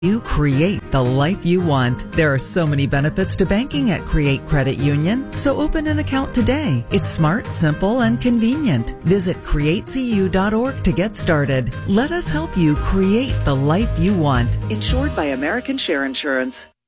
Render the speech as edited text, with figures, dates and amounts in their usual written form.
You create the life you want. There are so many benefits to banking at Create Credit Union, so open an account today. It's smart, simple, and convenient. Visit createcu.org to get started. Let us help you create the life you want. Insured by American Share Insurance.